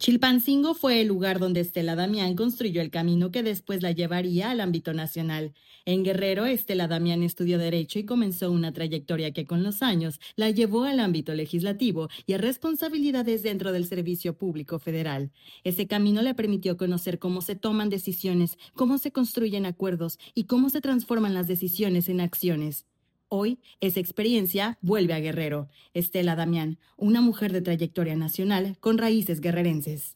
Chilpancingo fue el lugar donde Estela Damián construyó el camino que después la llevaría al ámbito nacional. En Guerrero, Estela Damián estudió Derecho y comenzó una trayectoria que con los años la llevó al ámbito legislativo y a responsabilidades dentro del Servicio Público Federal. Ese camino le permitió conocer cómo se toman decisiones, cómo se construyen acuerdos y cómo se transforman las decisiones en acciones. Hoy, esa experiencia vuelve a Guerrero. Estela Damián, una mujer de trayectoria nacional con raíces guerrerenses.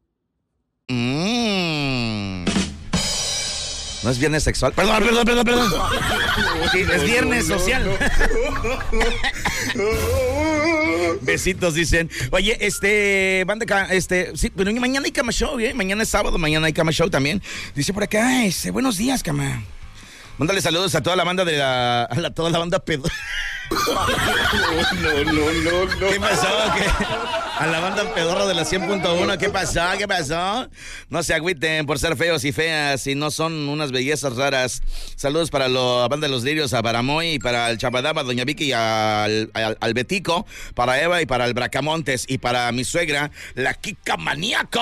¿No es viernes sexual? Perdón. Sí, es viernes social. Besitos, dicen. Oye, banda, sí, pero mañana hay Cama Show, ¿eh? Mañana es sábado, mañana hay Cama Show también. Dice por acá, buenos días, Cama. Mándale saludos a toda la banda toda la banda pedo. No. ¿Qué pasó? A la banda pedorra de la 100.1, ¿qué pasó? No se agüiten por ser feos y feas y no son unas bellezas raras. Saludos para la banda de los lirios, a Baramoy y para el Chapadaba, Doña Vicky y al Betico, para Eva y para el Bracamontes y para mi suegra, la Kika Maníaco.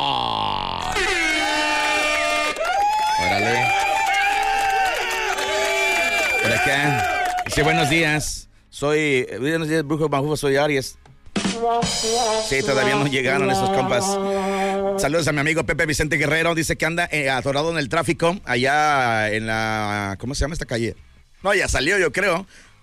Órale. Por acá. Dice, buenos días, Brujo Majufo, soy Aries. Sí, todavía no llegaron esos compas. Saludos a mi amigo Pepe Vicente Guerrero, dice que anda atorado en el tráfico, allá en la, ¿cómo se llama esta calle? No, ya salió, yo creo.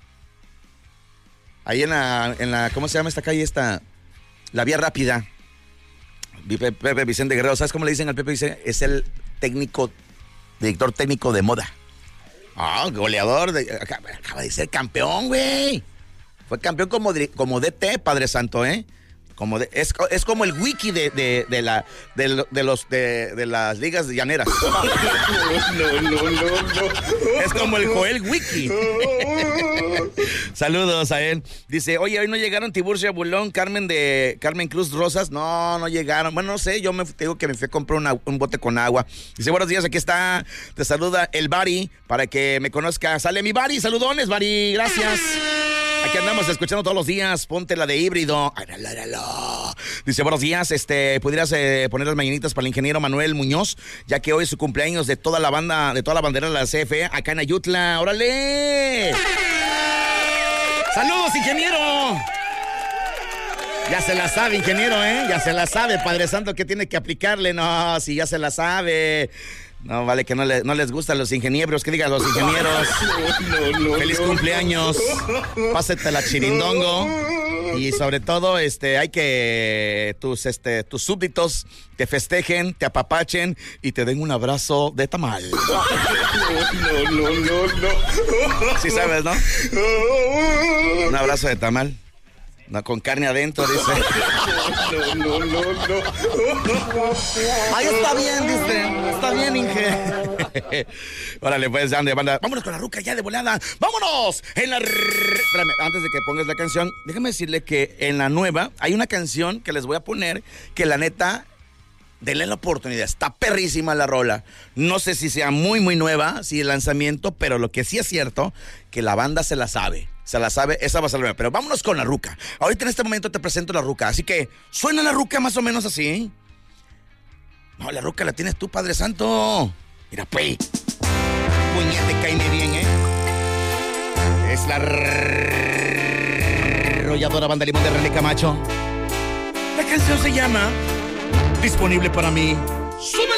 Ahí en la, ¿cómo se llama esta calle esta? La Vía Rápida. Pepe Vicente Guerrero, ¿sabes cómo le dicen al Pepe Vicente? Es el director técnico de moda. Goleador, acaba de ser campeón, güey. Fue campeón como DT, Padre Santo, ¿eh? Es como el wiki de las ligas llaneras. No. Es como el Joel Wiki. Saludos a él. Dice, oye, hoy no llegaron Tiburcio Bulón, Carmen Cruz Rosas. No llegaron. Bueno, no sé, te digo que me fui a comprar un bote con agua. Dice, buenos días, aquí está. Te saluda el Bari, para que me conozca. Sale mi Bari, saludones, Bari, gracias. Aquí andamos escuchando todos los días, ponte la de híbrido. Dice, buenos días, ¿pudieras poner las mañanitas para el ingeniero Manuel Muñoz? Ya que hoy es su cumpleaños de toda la bandera de la CFE, acá en Ayutla. ¡Órale! ¡Saludos, ingeniero! Ya se la sabe, ingeniero, ¿eh? Ya se la sabe, Padre Santo, que tiene que aplicarle. No, si ya se la sabe. No, vale que no les gustan los ingenieros, que digan los ingenieros. No. Feliz cumpleaños. Pásate la chirindongo. Y sobre todo, hay que tus súbditos te festejen, te apapachen y te den un abrazo de tamal. No. Sí sabes, ¿no? Un abrazo de tamal. No, con carne adentro, dice. No. Ahí está bien, dice. Está bien, Inge. Órale, pues, ande, banda. Vámonos con la ruca ya de volada. ¡Vámonos! Espérame, antes de que pongas la canción, déjame decirle que en la nueva hay una canción que les voy a poner que la neta, denle la oportunidad. Está perrísima la rola. No sé si sea muy, muy nueva, si el lanzamiento, pero lo que sí es cierto, que la banda se la sabe. Esa va a ser la nueva. Pero vámonos con la ruca. Ahorita en este momento te presento la ruca. Así que suena la ruca más o menos así. No, la ruca la tienes tú, Padre Santo. Mira, pues. Puñete, caíme bien, ¿eh? Es la arrolladora Banda Limón de René Camacho. La canción se llama Disponible para mí. ¡Súbele!